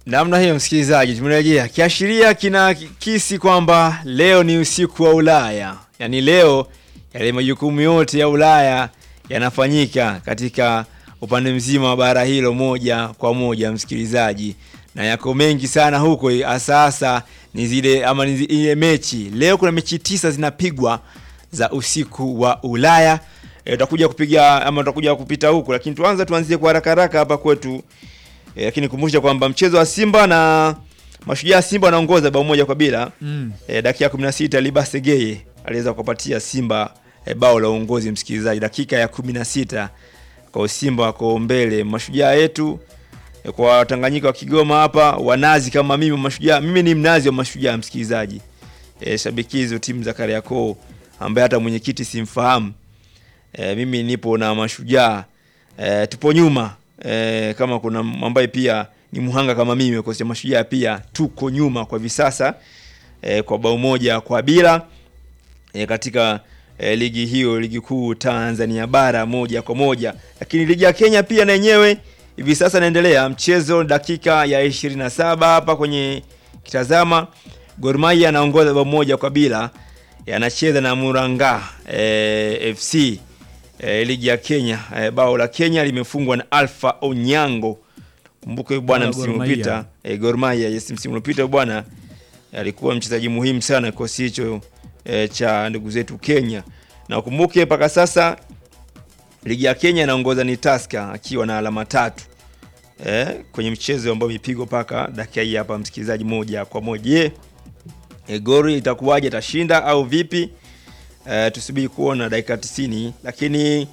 Namna hiyo msikilizaji, tumerejea. Kiashiria kinakisi kwamba leo ni usiku wa Ulaya. Yaani leo yale majukumu yote ya Ulaya yanafanyika katika upande mzima wa bara hilo moja kwa moja msikilizaji. Na yako mengi sana huko hasa ni zile ama ni ile mechi. Leo kuna mechi 9 zinapigwa za usiku wa Ulaya. Tutakuja kupiga ama tutakuja kupita huko, lakini tuanzie kwa haraka hapa kwetu. Lakini kumbusha kwamba mchezo wa Simba na Mashujaa, Simba anaongoza bao moja kwa bila. Dakika 16 Libasegeye aliweza kupatia Simba bao la uongozi msikilizaji, dakika ya 16 kwa Simba wako mbele. Mashujaa yetu kwa Tanganyika wa Kigoma hapa wanazi kama mimi Mashujaa, mimi ni mnazi wa Mashujaa msikilizaji. Shabiki hizo timu za Kariakoo ambaye hata mwenyekiti simfahamu. Mimi nipo na Mashujaa, tupo nyuma. Kama kuna ambaye pia ni muhanga kama mimi kwa sababu Mashujaa pia tuko nyuma kwa visasa kwa bao moja kwa bila katika ligi hiyo, ligi kuu Tanzania bara moja kwa moja. Lakini ligi ya Kenya pia na yenyewe hivi sasa inaendelea, mchezo dakika ya 27 hapa kwenye kitazama. Gor Mahia anaongoza bao moja kwa bila, anacheza na Muranga FC. Ligi ya Kenya, bao la Kenya limefungwa na Alpha Onyango. Kumbuke bwana msimu uliopita Gor Mahia msimu uliopita bwana alikuwa mchezaji muhimu sana kwa hicho cha ndugu zetu Kenya. Na ukumbuke mpaka sasa ligi ya Kenya inaongoza ni Tusker akiwa na alama 3 kwenye mchezo ambao umepigwa paka dakika hii hapa msikilizaji moja kwa moja. Gor itakuwaje, atashinda au vipi? Tusubiri kuona dakika 90. Lakini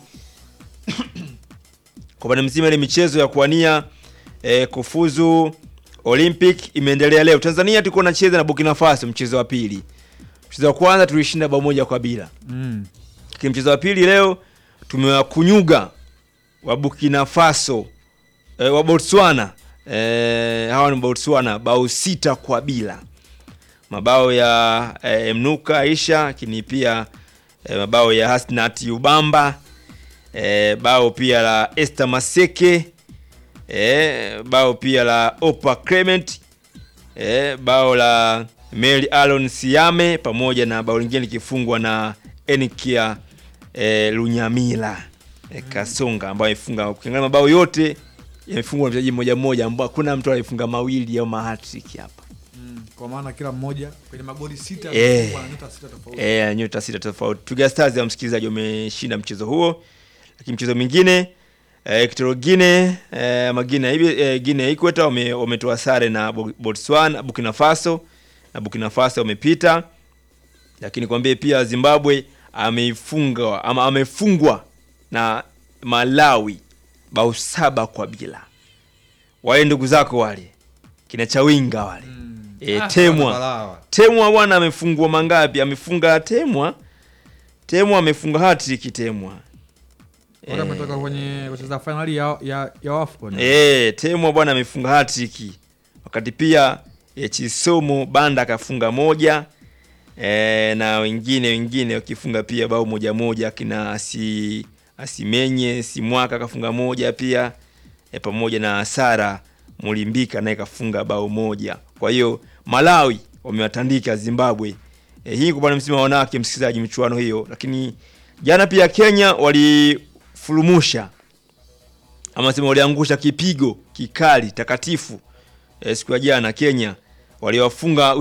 kwa bwana mzima ile michezo ya kuania kufuzu Olympic imeendelea leo. Tanzania tulikuwa tunacheza na Burkina Faso mchezo wa pili. Mchezo wa kwanza tulishinda bao moja kwa bila. Lakini mchezo wa pili leo tumewakunyuga wa Burkina Faso, wa Botswana. Hawa ni Botswana bao 6 kwa bila. Mabao ya Mnuka Aisha, lakini pia mabao ya Hasnat Ubamba, bao pia la Esther Maseke, bao pia la Opa Clement, bao la Mary Alon Siame, pamoja na bao lingine likifungwa na Enikia Lunyamila Kasonga ambaye amefunga. Ukiangalia mabao yote yamefungwa na mchezaji mmoja mmoja, ambao kuna mtu alifunga mawili au hat-trick hapa. Kwa maana kila mmoja kwenye magoli 6 amefungwa na nyota 6 tofauti. Nyota 6 tofauti. Twiga Stars ya msikilizaji wameshinda mchezo huo. Lakini mchezo mwingine Equatorial Guinea Guinea Equator wametoa sare na Botswana, Burkina Faso, na Burkina Faso wamepita. Lakini kwambie pia Zimbabwe amefungwa na Malawi bao 7 kwa bila. Wale ndugu zako wale kina Chawinga wale. Temwa bwana amefungwa mangapi? Amefunga Temwa amefunga hat-trick Temwa. Wale ametoka kwenye kucheza finali ya AFCON. Temwa bwana amefunga hat-trick. Wakati pia Chisomo Banda akafunga moja. Na wengine wakifunga pia bao moja kina Asimenye Simwaka akafunga moja pia, pamoja na Sara Mulimbika naye kafunga bao moja. Kwa hiyo Malawi wamewatandika Zimbabwe. Hii kwa bwana msima wanawake msikilizaji michuano hiyo. Lakini jana pia Kenya walifurumusha ama sema waliangusha kipigo kikali takatifu siku ya jana. Kenya waliwafunga